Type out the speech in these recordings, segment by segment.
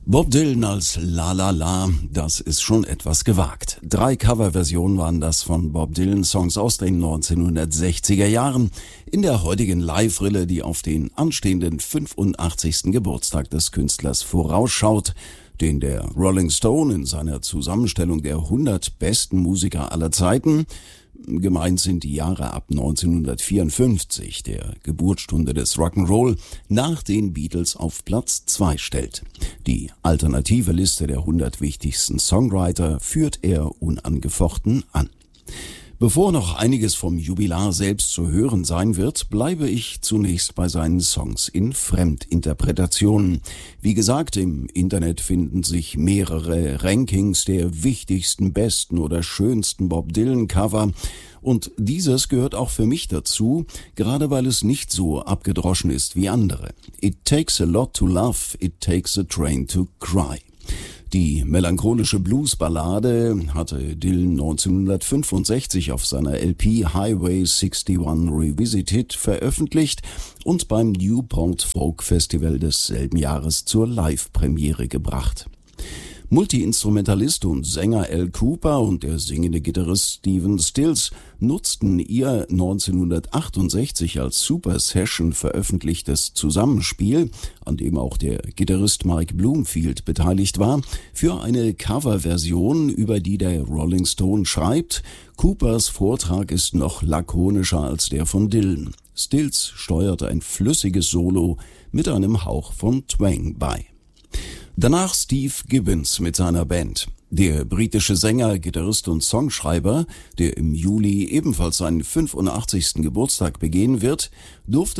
Bob Dylan als La La La, das ist schon etwas gewagt. 3 Coverversionen waren das von Bob Dylan Songs aus den 1960er Jahren in der heutigen Live-Rille, die auf den anstehenden 85. Geburtstag des Künstlers vorausschaut, den der Rolling Stone in seiner Zusammenstellung der 100 besten Musiker aller Zeiten, gemeint sind die Jahre ab 1954, der Geburtsstunde des Rock'n'Roll, nach den Beatles auf Platz 2 stellt. Die alternative Liste der 100 wichtigsten Songwriter führt er unangefochten an. Bevor noch einiges vom Jubilar selbst zu hören sein wird, bleibe ich zunächst bei seinen Songs in Fremdinterpretationen. Wie gesagt, im Internet finden sich mehrere Rankings der wichtigsten, besten oder schönsten Bob Dylan Cover. Und dieses gehört auch für mich dazu, gerade weil es nicht so abgedroschen ist wie andere. It takes a lot to love, it takes a train to cry. Die melancholische Bluesballade hatte Dylan 1965 auf seiner LP Highway 61 Revisited veröffentlicht und beim Newport Folk Festival desselben Jahres zur Live-Premiere gebracht. Multi-Instrumentalist und Sänger Al Kooper und der singende Gitarrist Stephen Stills nutzten ihr 1968 als Super Session veröffentlichtes Zusammenspiel, an dem auch der Gitarrist Mike Bloomfield beteiligt war, für eine Coverversion, über die der Rolling Stone schreibt: Coopers Vortrag ist noch lakonischer als der von Dylan. Stills steuerte ein flüssiges Solo mit einem Hauch von Twang bei. Danach Steve Gibbons mit seiner Band. Der britische Sänger, Gitarrist und Songschreiber, der im Juli ebenfalls seinen 85. Geburtstag begehen wird, durfte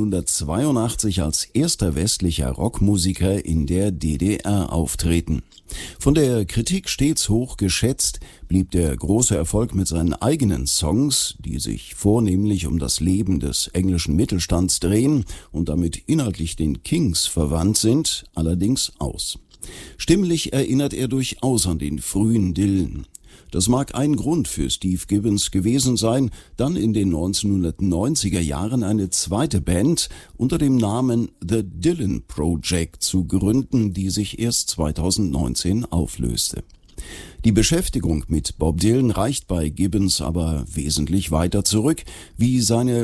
1982 als erster westlicher Rockmusiker in der DDR auftreten. Von der Kritik stets hoch geschätzt, blieb der große Erfolg mit seinen eigenen Songs, die sich vornehmlich um das Leben des englischen Mittelstands drehen und damit inhaltlich den Kings verwandt sind, allerdings aus. Stimmlich erinnert er durchaus an den frühen Dylan. Das mag ein Grund für Steve Gibbons gewesen sein, dann in den 1990er Jahren eine zweite Band unter dem Namen The Dylan Project zu gründen, die sich erst 2019 auflöste. Die Beschäftigung mit Bob Dylan reicht bei Gibbons aber wesentlich weiter zurück, wie seine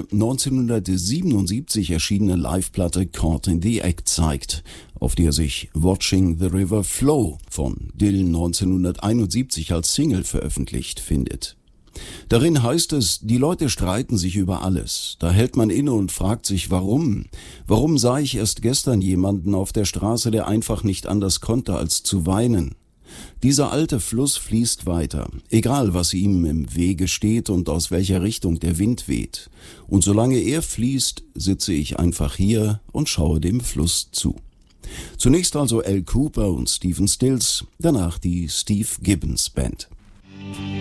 1977 erschienene Liveplatte Caught in the Act zeigt, auf der sich Watching the River Flow von Dylan 1971 als Single veröffentlicht findet. Darin heißt es, die Leute streiten sich über alles. Da hält man inne und fragt sich, warum? Warum sah ich erst gestern jemanden auf der Straße, der einfach nicht anders konnte, als zu weinen? Dieser alte Fluss fließt weiter, egal was ihm im Wege steht und aus welcher Richtung der Wind weht. Und solange er fließt, sitze ich einfach hier und schaue dem Fluss zu. Zunächst also Al Kooper und Stephen Stills, danach die Steve Gibbons Band.